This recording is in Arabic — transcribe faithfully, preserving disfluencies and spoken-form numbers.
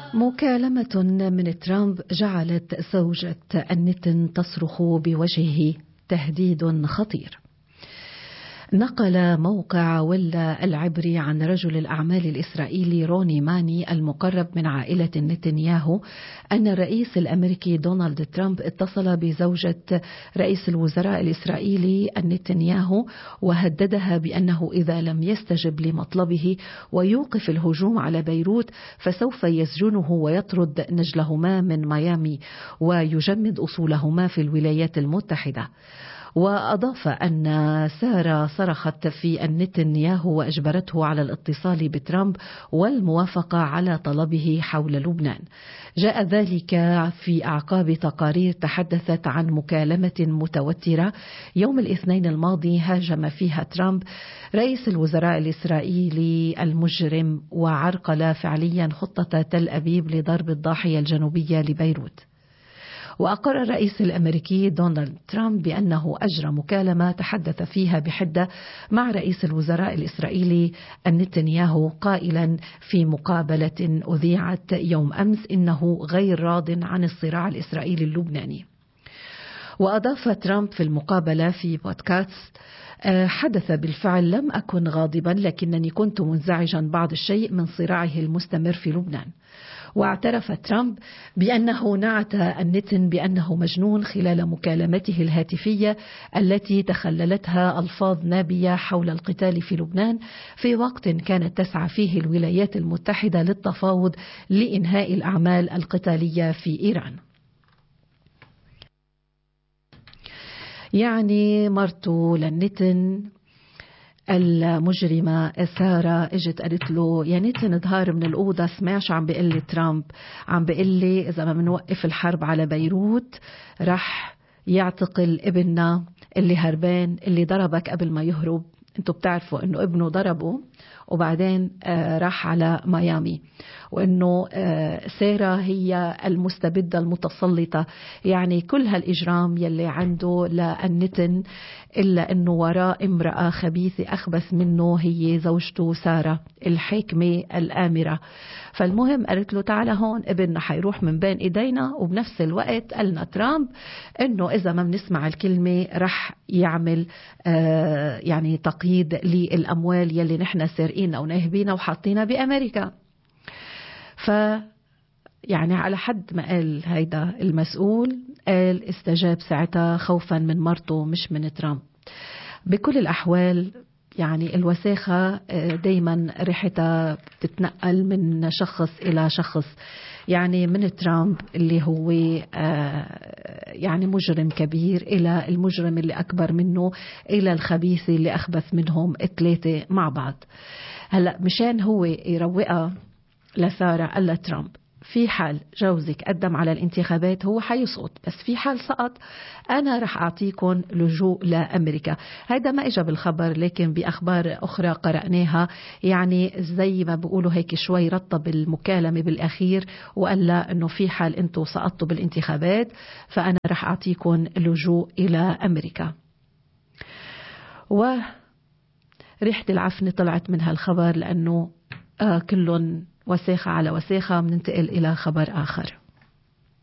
مكالمة من ترامب جعلت زوجة النتن تصرخ بوجهه تهديد خطير. نقل موقع ولا العبري عن رجل الأعمال الإسرائيلي روني ماني المقرب من عائلة نتنياهو أن الرئيس الأمريكي دونالد ترامب اتصل بزوجة رئيس الوزراء الإسرائيلي نتنياهو وهددها بأنه إذا لم يستجب لمطلبه ويوقف الهجوم على بيروت فسوف يسجنه ويطرد نجلهما من ميامي ويجمد أصولهما في الولايات المتحدة. وأضاف أن سارة صرخت في نتنياهو وأجبرته على الاتصال بترامب والموافقة على طلبه حول لبنان. جاء ذلك في أعقاب تقارير تحدثت عن مكالمة متوترة يوم الاثنين الماضي هاجم فيها ترامب رئيس الوزراء الإسرائيلي المجرم وعرقل فعليا خطة تل أبيب لضرب الضاحية الجنوبية لبيروت. وأقر الرئيس الأمريكي دونالد ترامب بأنه أجرى مكالمة تحدث فيها بحدة مع رئيس الوزراء الإسرائيلي نتنياهو قائلا في مقابلة أذيعت يوم أمس إنه غير راض عن الصراع الإسرائيلي اللبناني. وأضاف ترامب في المقابلة في بودكاست: حدث بالفعل، لم أكن غاضبا لكنني كنت منزعجا بعض الشيء من صراعه المستمر في لبنان. واعترف ترامب بأنه نعت النتن بأنه مجنون خلال مكالمته الهاتفية التي تخللتها ألفاظ نابية حول القتال في لبنان في وقت كانت تسعى فيه الولايات المتحدة للتفاوض لإنهاء الأعمال القتالية في إيران. يعني مرته للنتن المجرمة سارة اجت قالت له: يا نتن ظهر من الأوضة سمعش عم بيقول لي ترامب عم بيقول لي إذا ما بنوقف الحرب على بيروت رح يعتقل ابننا اللي هربان اللي ضربك قبل ما يهرب. انتوا بتعرفوا انه ابنه ضربه وبعدين راح على ميامي، وانه سارة هي المستبدة المتسلطة. يعني كل هالإجرام يلي عنده للنتن إلا أنه وراء امرأة خبيثة أخبث منه هي زوجته سارة الحاكمة الآمرة. فالمهم قالت له: تعال هون، ابننا حيروح من بين إيدينا. وبنفس الوقت قالنا ترامب أنه إذا ما بنسمع الكلمة رح يعمل آه يعني تقييد للأموال يلي نحن سارقين أو ناهبين وحاطينها بأمريكا. ف يعني على حد ما قال هيدا المسؤول، قال استجاب ساعتها خوفا من مرته مش من ترامب. بكل الأحوال يعني الوساخة دايما ريحتها تتنقل من شخص إلى شخص. يعني من ترامب اللي هو يعني مجرم كبير إلى المجرم اللي أكبر منه إلى الخبيث اللي أخبث منهم الثلاثة مع بعض. هلأ مشان هو يروقها لسارة قال لترامب: في حال جوزك قدم على الانتخابات هو حيسقط، بس في حال سقط أنا رح أعطيكم لجوء لأمريكا. هذا ما إجا بالخبر، لكن بأخبار أخرى قرأناها يعني زي ما بيقولوا هيك شوي رطب المكالمة بالأخير وقال لا أنه في حال أنتوا سقطتوا بالانتخابات فأنا رح أعطيكم لجوء إلى أمريكا. وريحة العفن طلعت من هالخبر لأنه آه كلهم وساخة على وساخة. بننتقل إلى خبر آخر.